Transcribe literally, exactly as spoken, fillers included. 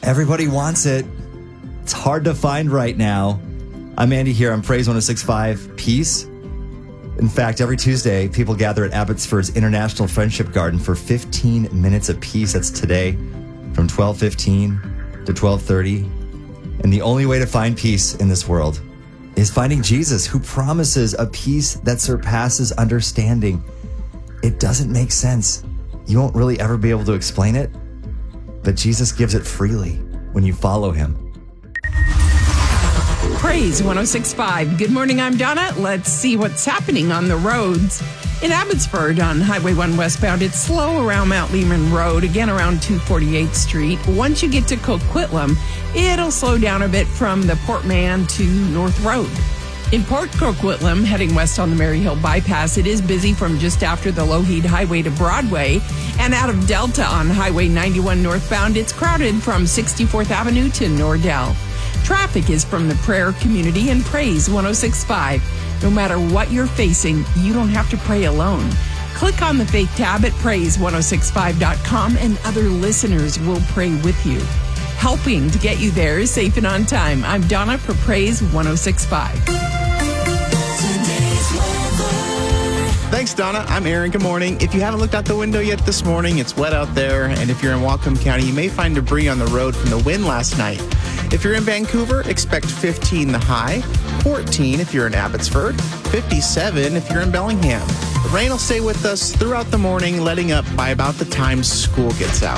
Everybody wants it. It's hard to find right now. I'm Andy here on Praise one oh six point five. Peace. In fact, every Tuesday, people gather at Abbotsford's International Friendship Garden for fifteen minutes of peace. That's today from twelve fifteen to twelve thirty. And the only way to find peace in this world is finding Jesus, who promises a peace that surpasses understanding. It doesn't make sense. You won't really ever be able to explain it, but Jesus gives it freely when you follow him. Praise one oh six point five. Good morning, I'm Donna. Let's see what's happening on the roads. In Abbotsford on Highway one westbound, it's slow around Mount Lehman Road, again around two forty-eighth Street. Once you get to Coquitlam, it'll slow down a bit from the Port Mann to North Road. In Port Coquitlam, heading west on the Maryhill Bypass, it is busy from just after the Lougheed Highway to Broadway. And out of Delta on Highway ninety-one northbound, it's crowded from sixty-fourth Avenue to Nordell. Traffic is from the prayer community and Praise one oh six point five. No matter what you're facing, you don't have to pray alone. Click on the Faith tab at praise one oh six point five dot com and other listeners will pray with you. Helping to get you there safe and on time. I'm Donna for Praise one oh six point five. Thanks, Donna. I'm Aaron. Good morning. If you haven't looked out the window yet this morning, it's wet out there. And if you're in Whatcom County, you may find debris on the road from the wind last night. If you're in Vancouver, expect fifteen the high, fourteen if you're in Abbotsford, fifty-seven if you're in Bellingham. The rain will stay with us throughout the morning, letting up by about the time school gets out.